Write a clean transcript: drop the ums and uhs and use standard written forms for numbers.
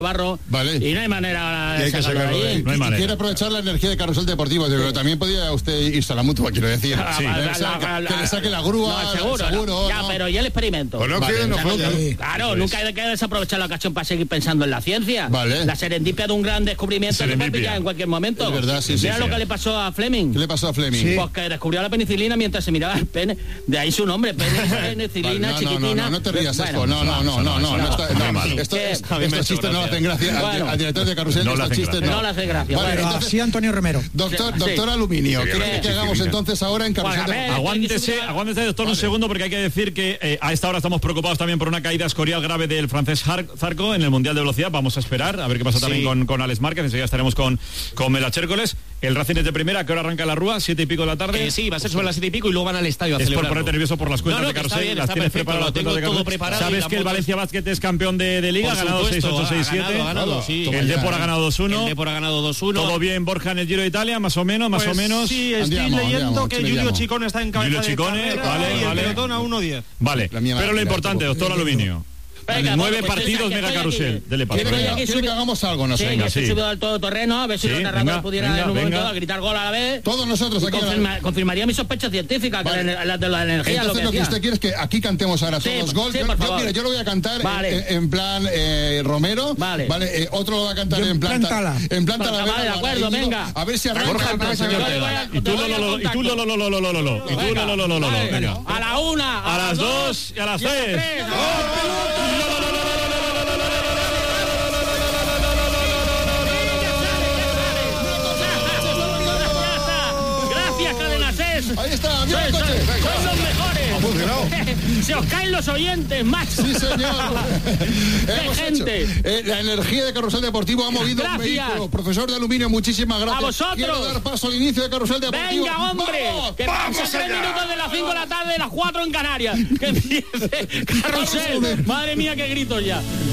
barro, vale. Y no hay manera de sacarlo de ahí. No hay manera. Quiere aprovechar la energía de Carrusel Deportivo, pero también podía usted irse a la Mutua, quiero decir. Sí. Que le saque la grúa, seguro. Ya, pero y el experimento. Pues Claro, nunca hay que desaprovechar la ocasión para seguir pensando en la ciencia. Vale. La serendipia de un gran descubrimiento se puede pillar en cualquier momento. Es verdad, sí. Mira lo que le pasó a Fleming. ¿Qué le pasó a Fleming? Pues que descubrió la penicilina mientras se miraba el pene. De ahí su nombre, penicilina, chiquitina. No te rías, esto. No. Estos chistes no hacen gracia. Al director de Carrusel estos chistes no le hace gracia. Vale, así Antonio Romero. Doctor Aluminio, ¿qué quiere que hagamos entonces ahora en Carrusel? Aguántese, doctor, un segundo, porque hay que decir que a esta hora estamos preocupados también por una caída escorial grave del francés Zarco en el Mundial de Velocidad. Vamos a esperar a ver qué pasa también con Alex Márquez. Enseguida estaremos con Mela Chércoles. El Racing es de primera. ¿A qué hora arranca la Rúa? 7:00 de la tarde. Sí, va a ser sobre las 7:00 y luego van al estadio a celebrarlo. Es por ponerte nervioso por las cuentas de Carrusel. Las tienes preparadas, todo preparado. ¿Sabes que el Valencia Basket es campeón de Liga? Ha ganado 6-8, 6-7. Ha ganado, sí. El Depor ha ganado 2-1. Todo bien, Borja, en el Giro de Italia, más o menos. Sí, estoy leyendo que Giulio Ciccone está en cabeza de carrera y el pelotón a 1:10. Vale, pero lo importante, doctor Aluminio. 9 partidos Mega Carrusel. Dele paso. Quiere que hagamos algo, no sé. Venga, estoy subido al todoterreno, a ver si los narradores pudieran en un momento a gritar gol a la vez. Todos nosotros aquí. Confirmaría mis sospechas científicas, que las de la energía. Entonces lo que usted quiere es que aquí cantemos ahora todos gol. Yo lo voy a cantar en plan Romero. Vale. Otro lo va a cantar en plan Tala. En plan Tala. Vale, de acuerdo, venga. A ver si arranca. Y tú a la 1, a las 2 y a las 3. Ahí está, mira el coche. Son los mejores. Ha funcionado. Se os caen los oyentes, macho. Sí, señor. Hemos gente. La energía de Carrusel Deportivo ha movido un vehículo. Profesor de Aluminio, muchísimas gracias. A vosotros. Quiero dar paso al inicio de Carrusel Deportivo. Venga, hombre. ¡Vamos! Que pasen 3 minutos de las 5 de la tarde, de las 4 en Canarias. Que empiece Carrusel. Madre mía, qué gritos ya.